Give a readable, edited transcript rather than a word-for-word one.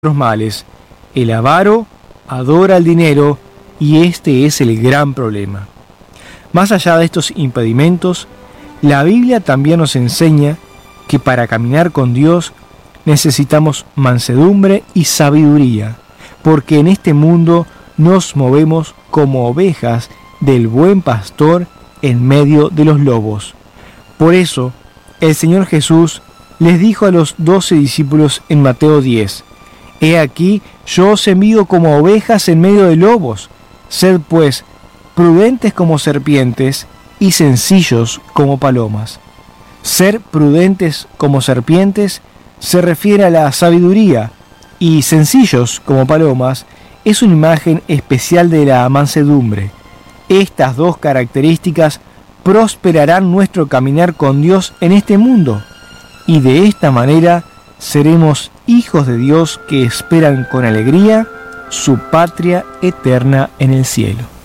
los males. El avaro adora el dinero y este es el gran problema. Más allá de estos impedimentos, la Biblia también nos enseña que para caminar con Dios necesitamos mansedumbre y sabiduría, porque en este mundo nos movemos como ovejas del buen pastor en medio de los lobos. Por eso, el Señor Jesús les dijo a los 12 discípulos en Mateo 10, «He aquí, yo os envío como ovejas en medio de lobos. Sed pues prudentes como serpientes y sencillos como palomas». Ser prudentes como serpientes se refiere a la sabiduría y sencillos como palomas es una imagen especial de la mansedumbre. Estas dos características prosperarán nuestro caminar con Dios en este mundo y de esta manera seremos hijos de Dios que esperan con alegría su patria eterna en el cielo.